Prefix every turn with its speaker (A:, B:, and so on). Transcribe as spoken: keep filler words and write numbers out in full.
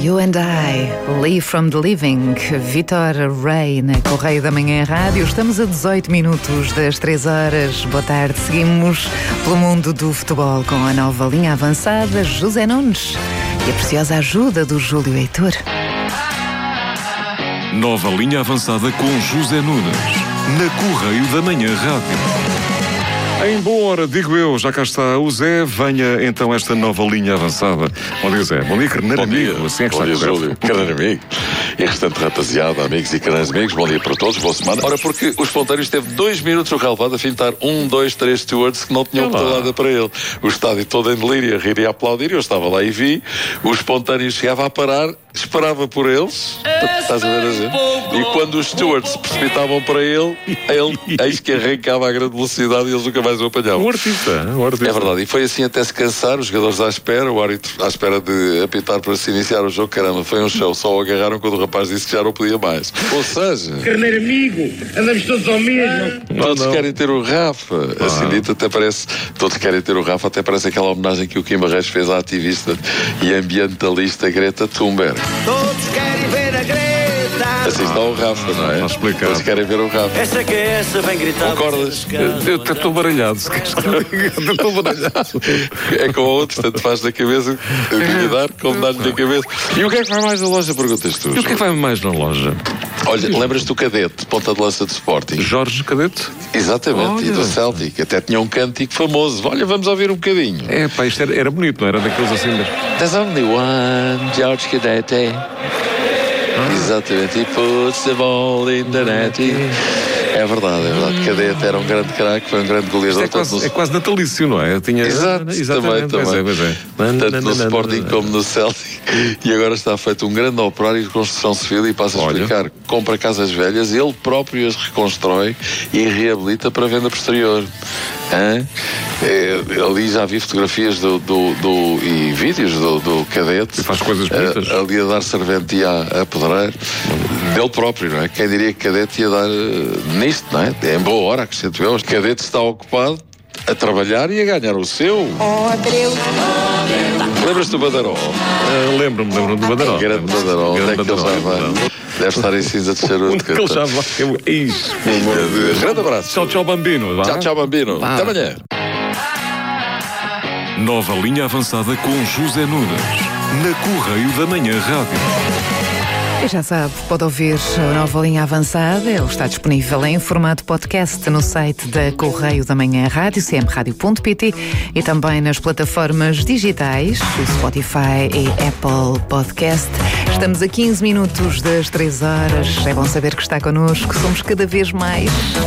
A: You and I, Live from the Living, Vitor Ray na Correio da Manhã Rádio. Estamos a dezoito minutos das três horas. Boa tarde. Seguimos pelo mundo do futebol com a nova linha avançada, José Nunes, e a preciosa ajuda do Júlio Heitor.
B: Nova linha avançada com José Nunes, na Correio da Manhã Rádio. Em boa hora, digo eu, já cá está o Zé. Venha então esta nova linha avançada. Bom dia, Zé. Bom dia, carneiro amigo. Assim é que
C: bom
B: está
C: dia, Júlio. Carneiro amigo. E restante rapaziada, amigos e carneiros amigos. Bom dia para todos, boa semana. Ora, porque o espontâneo esteve dois minutos no relevado a fintar um, dois, três stewards que não tinham pedalada para ele. O estádio todo em delírio, a rir e a aplaudir. Eu estava lá e vi. O espontâneo chegava a parar, esperava por eles. Estás a ver a gente? E quando os stewards se precipitavam para ele, ele eis que arrancava a grande velocidade e eles nunca mais o apanhavam.
B: O artista, o artista.
C: É verdade, e foi assim até se cansar, os jogadores à espera, o árbitro à espera de apitar para se iniciar o jogo. Caramba, foi um show, só o agarraram quando o rapaz disse que já não podia mais. Ou seja,
D: carneiro amigo, andamos todos ao mesmo.
C: Todos
B: não, não.
C: querem ter o Rafa. Ah. Assim dito, até parece, todos querem ter o Rafa, até parece aquela homenagem que o Kim Barreiros fez à ativista e ambientalista Greta Thunberg.
D: Todos querem ver a Greta.
C: Assim está o Rafa, não é?
B: Está explicado.
C: Todos querem ver o Rafa.
D: Essa que é essa, vem gritar.
C: Concordas?
B: Eu até estou baralhado, se queres que eu diga. Eu estou baralhado.
C: É como a outros, tanto faz na cabeça, eu tinha dar, como dar-lhe na cabeça. E o que é que vai mais na loja, perguntas tu?
B: E o que é que vai mais na loja?
C: Olha, lembras-te do Cadete, ponta de lança do Sporting?
B: Jorge Cadete?
C: Exatamente,
B: Olha.
C: e do Celtic. Até tinha um cântico famoso. Olha, vamos ouvir um bocadinho.
B: É, pá, isto era, era bonito, não era daqueles assim mesmo.
C: There's only one George Cadete. Ah. Exatamente, he puts the ball in the net. É verdade, é verdade. Cadete era um grande craque, foi um grande goleador.
B: É quase, é quase natalício, não é? Eu tinha...
C: Exato,
B: Exatamente,
C: também, também.
B: Pois é, pois é.
C: Tanto no Sporting como no Celtic. E agora está feito um grande operário de construção civil e passa a explicar. Olha. Compra casas velhas, ele próprio as reconstrói e reabilita para venda posterior. Hã? É, ali já vi fotografias do, do, do, e vídeos do, do Cadete.
B: E faz coisas bonitas.
C: A, ali a dar serventia a, a pedreiro. Dele próprio, não é? Quem diria que Cadete ia dar uh, nisto, não é? É em boa hora, acrescento eu. Cadete está ocupado a trabalhar e a ganhar o seu.
E: Oh, Deus.
C: Lembras-te do Badaró?
B: Uh, lembro-me, lembro-me do Badaró.
C: Grande Badaró. Onde é que ele já vai? Deve estar em cinza de charuto.
B: Onde é que ele já vai? Isso.
C: Grande abraço.
B: Tchau, tchau, Bambino. Vá.
C: Tchau, tchau, Bambino.
B: Vá.
C: Até amanhã.
B: Nova linha avançada com José Nunes, na Correio da Manhã Rádio.
A: E já sabe, pode ouvir a nova linha avançada. Ele está disponível em formato podcast no site da Correio da Manhã Rádio, c m rádio ponto p t, e também nas plataformas digitais, o Spotify e Apple Podcast. Estamos a quinze minutos das três horas. É bom saber que está connosco. Somos cada vez mais.